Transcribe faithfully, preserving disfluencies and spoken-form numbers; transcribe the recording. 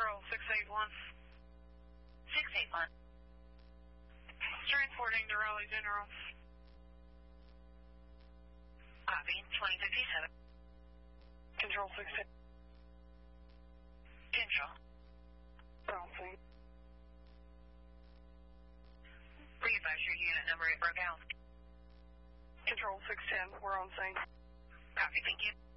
Control six eight one. six eight one. Transporting to Raleigh General. Copy, twenty fifty-seven. Control six eight. Control. Bouncing. Re-advise your unit number, it broke out. Control six ten, we're on scene. Copy, thank you.